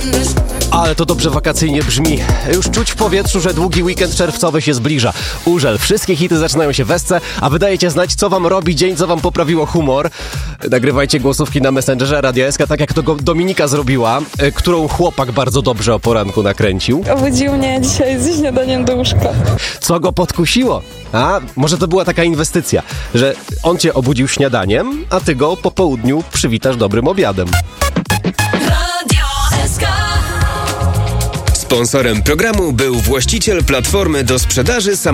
Ale to dobrze wakacyjnie brzmi. Już czuć w powietrzu, że długi weekend czerwcowy się zbliża. Urzel, wszystkie hity zaczynają się w esce, a wy dajecie znać, co wam robi dzień, co wam poprawiło humor. Nagrywajcie głosówki na Messengerze Radia SK, tak jak to Dominika zrobiła, którą chłopak bardzo dobrze o poranku nakręcił. Obudził mnie dzisiaj ze śniadaniem do łóżka. Co go podkusiło? A może to była taka inwestycja, że on cię obudził śniadaniem, a ty go po południu przywitasz dobrym obiadem. Sponsorem programu był właściciel platformy do sprzedaży